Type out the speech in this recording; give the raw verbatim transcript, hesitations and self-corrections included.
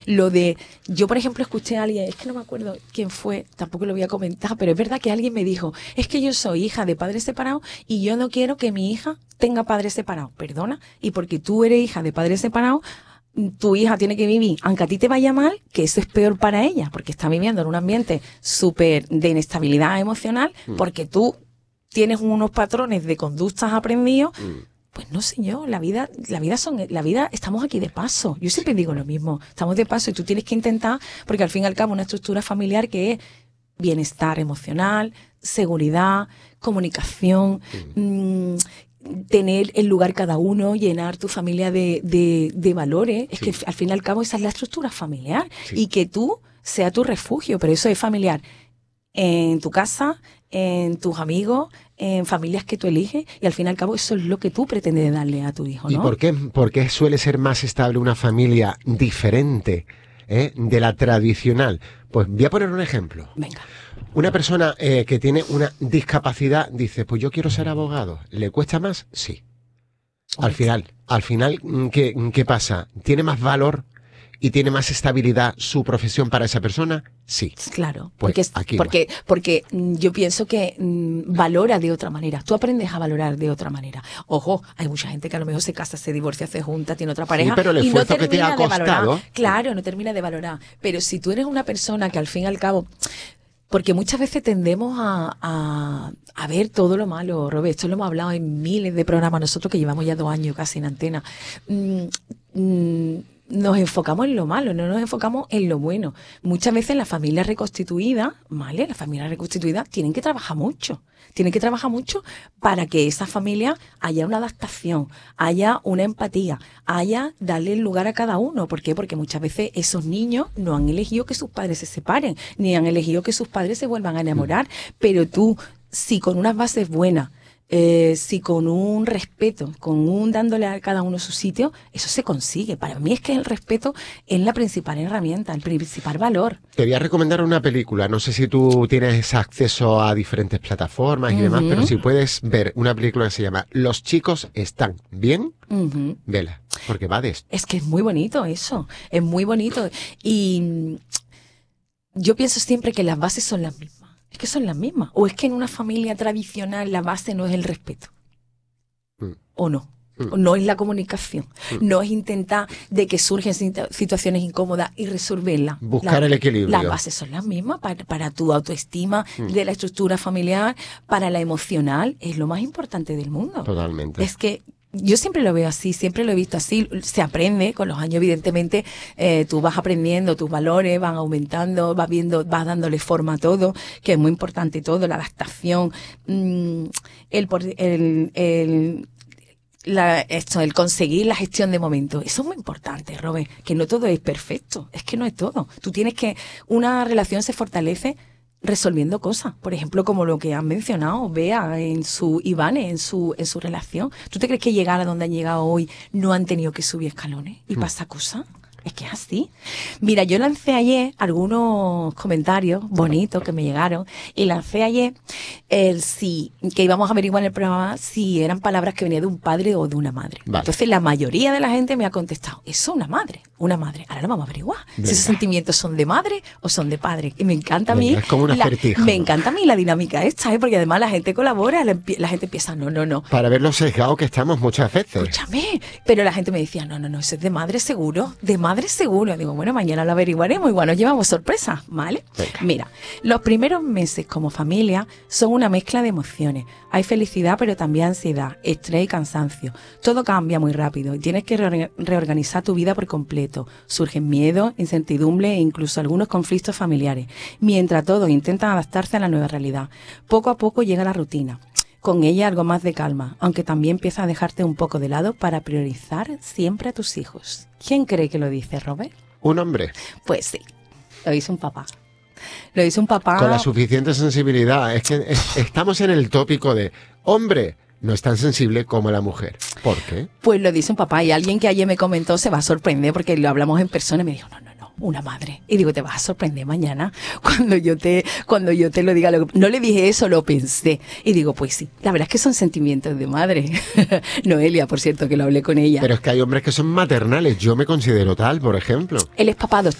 Lo de, yo por ejemplo escuché a alguien, es que no me acuerdo quién fue, tampoco lo voy a comentar, pero es verdad que alguien me dijo, es que yo soy hija de padres separados y yo no quiero que mi hija tenga padres separados, perdona, y porque tú eres hija de padres separados, tu hija tiene que vivir, aunque a ti te vaya mal, que eso es peor para ella, porque está viviendo en un ambiente súper de inestabilidad emocional, mm. porque tú tienes unos patrones de conductas aprendidos. Mm. Pues no, señor, la vida, la vida son, la vida, estamos aquí de paso. Yo siempre digo lo mismo, estamos de paso y tú tienes que intentar, porque al fin y al cabo una estructura familiar que es bienestar emocional, seguridad, comunicación, mm. mmm, tener el lugar cada uno, llenar tu familia de, de, de valores. Es sí. que al fin y al cabo esa es la estructura familiar sí. y que tú sea tu refugio, pero eso es familiar en tu casa, en tus amigos, en familias que tú eliges, y al fin y al cabo eso es lo que tú pretendes darle a tu hijo, ¿no? ¿Y por qué, por qué suele ser más estable una familia diferente eh, de la tradicional? Pues voy a poner un ejemplo. Venga. Una persona eh, que tiene una discapacidad dice, pues yo quiero ser abogado. ¿Le cuesta más? Sí. Al final, al final, ¿qué, qué pasa? ¿Tiene más valor y tiene más estabilidad su profesión para esa persona? Sí. Claro, pues porque, aquí porque, porque yo pienso que mmm, valora de otra manera. Tú aprendes a valorar de otra manera. Ojo, hay mucha gente que a lo mejor se casa, se divorcia, se junta, tiene otra pareja. Sí, pero el y esfuerzo no que te ha costado. Claro, no termina de valorar. Pero si tú eres una persona que al fin y al cabo... Porque muchas veces tendemos a, a, a ver todo lo malo, Robert. Esto lo hemos hablado en miles de programas nosotros que llevamos ya dos años casi en antena. Mm, mm, nos enfocamos en lo malo, no nos enfocamos en lo bueno. Muchas veces las familias reconstituidas, ¿vale? Las familias reconstituidas tienen que trabajar mucho. Tienen que trabajar mucho para que esa familia haya una adaptación, haya una empatía, haya darle el lugar a cada uno. ¿Por qué? Porque muchas veces esos niños no han elegido que sus padres se separen, ni han elegido que sus padres se vuelvan a enamorar. Pero tú, si con unas bases buenas, Eh, si con un respeto, con un dándole a cada uno su sitio, eso se consigue. Para mí es que el respeto es la principal herramienta, el principal valor. Te voy a recomendar una película. No sé si tú tienes acceso a diferentes plataformas y uh-huh. demás, pero si puedes ver una película que se llama Los chicos están bien, uh-huh. vela, porque va de esto. Es que es muy bonito eso, es muy bonito. Y yo pienso siempre que las bases son las mismas. Es que son las mismas. ¿O es que en una familia tradicional la base no es el respeto? Mm. ¿O no? Mm. ¿O no es la comunicación? Mm. No es intentar de que surgen situaciones incómodas y resolverlas. Buscar la, el equilibrio. Las bases son las mismas para, para tu autoestima, mm. de la estructura familiar, para la emocional. Es lo más importante del mundo. Totalmente. Es que yo siempre lo veo así, siempre lo he visto así. Se aprende con los años, evidentemente, eh, tú vas aprendiendo, tus valores van aumentando, vas viendo, vas dándole forma a todo, que es muy importante todo, la adaptación, mmm, el, el, el La, esto, el conseguir la gestión de momentos, eso es muy importante, Robert, que no todo es perfecto, es que no es todo. Tú tienes que, una relación se fortalece resolviendo cosas, por ejemplo, como lo que han mencionado Bea en su Ivane, en su en su relación. ¿Tú te crees que llegar a donde han llegado hoy no han tenido que subir escalones y mm. pasa cosas? Es que es así. Mira, yo lancé ayer algunos comentarios bonitos que me llegaron y lancé ayer el sí, que íbamos a averiguar en el programa si eran palabras que venían de un padre o de una madre. Vale. Entonces la mayoría de la gente me ha contestado, eso es una madre, una madre. Ahora lo vamos a averiguar. Venga. Si esos sentimientos son de madre o son de padre. Y me encanta a mí. Venga, es como una la, acertijo. Me encanta a mí la dinámica esta, ¿eh? Porque además la gente colabora, la, la gente empieza, no, no, no. Para ver lo sesgado que estamos muchas veces. Escúchame, pero la gente me decía, no, no, no, eso es de madre seguro, de madre seguro. Digo, bueno, mañana lo averiguaremos, igual nos llevamos sorpresas, ¿vale? Venga. Mira, los primeros meses como familia son una mezcla de emociones. Hay felicidad, pero también ansiedad, estrés y cansancio. Todo cambia muy rápido y tienes que re- reorganizar tu vida por completo. Surgen miedos, incertidumbre e incluso algunos conflictos familiares, mientras todos intentan adaptarse a la nueva realidad. Poco a poco llega la rutina. Con ella algo más de calma, aunque también empieza a dejarte un poco de lado para priorizar siempre a tus hijos. ¿Quién cree que lo dice, Robert? Un hombre. Pues sí, lo dice un papá. Lo dice un papá. Con la suficiente sensibilidad. Es que es, estamos en el tópico de hombre no es tan sensible como la mujer. ¿Por qué? Pues lo dice un papá y alguien que ayer me comentó se va a sorprender porque lo hablamos en persona y me dijo, no, no, no. una madre. Y digo, te vas a sorprender mañana cuando yo te, cuando yo te lo diga. Lo que, no le dije eso, lo pensé. Y digo, pues sí, la verdad es que son sentimientos de madre. Noelia, por cierto, que lo hablé con ella. Pero es que hay hombres que son maternales. Yo me considero tal, por ejemplo. Él es papá